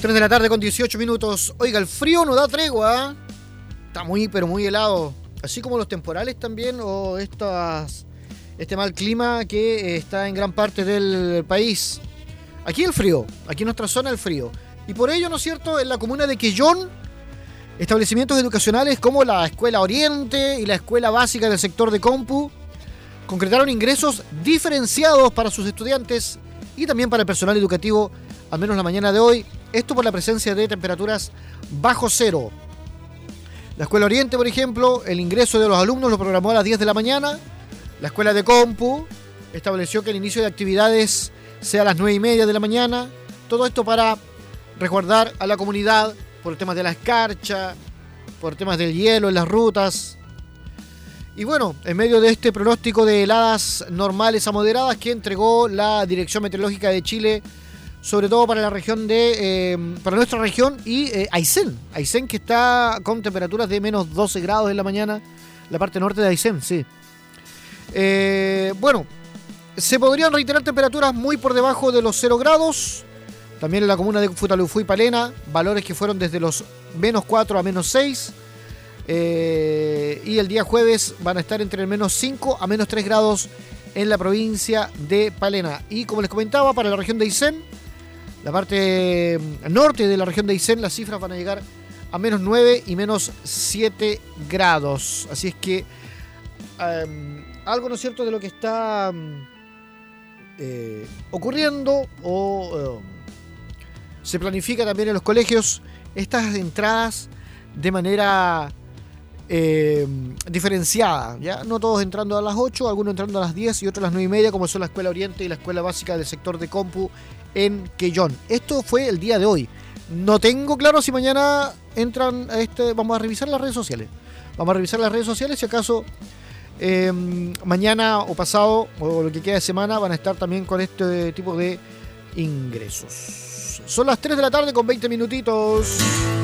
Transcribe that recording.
3 de la tarde con 18 minutos. Oiga, el frío no da tregua. Está muy, pero muy helado. Así como los temporales también, o este mal clima que está en gran parte del país. Aquí el frío, aquí en nuestra zona el frío. Y por ello, ¿no es cierto?, en la comuna de Quellón, establecimientos educacionales como la Escuela Oriente y la Escuela Básica del sector de Compu concretaron ingresos diferenciados para sus estudiantes y también para el personal educativo, al menos la mañana de hoy. Esto por la presencia de temperaturas bajo cero. La Escuela Oriente, por ejemplo, el ingreso de los alumnos lo programó a las 10 de la mañana. La Escuela de Compu estableció que el inicio de actividades sea a las 9:30 de la mañana. Todo esto para resguardar a la comunidad por temas de la escarcha, por temas del hielo en las rutas. Y bueno, en medio de este pronóstico de heladas normales a moderadas que entregó la Dirección Meteorológica de Chile, sobre todo para la región para nuestra región y Aysén, que está con temperaturas de menos 12 grados en la mañana, la parte norte de Aysén, sí. Bueno, se podrían reiterar temperaturas muy por debajo de los 0 grados, también en la comuna de Futalufú y Palena, valores que fueron desde los menos 4 a menos 6, y el día jueves van a estar entre el menos 5 a menos 3 grados en la provincia de Palena. Y como les comentaba, para la región de Aysén, la parte norte de la región de Aysén, las cifras van a llegar a menos 9 y menos 7 grados. Así es que algo, ¿no es cierto?, de lo que está ocurriendo o se planifica también en los colegios, estas entradas de manera diferenciada, ¿ya? No todos entrando a las 8, algunos entrando a las 10 y otros a las 9:30, como son la Escuela Oriente y la Escuela Básica del sector de Compu en Quellón. Esto fue el día de hoy. No tengo claro si mañana entran a vamos a revisar las redes sociales. Si acaso mañana o pasado o lo que queda de semana van a estar también con este tipo de ingresos. Son las 3 de la tarde con 20 minutitos.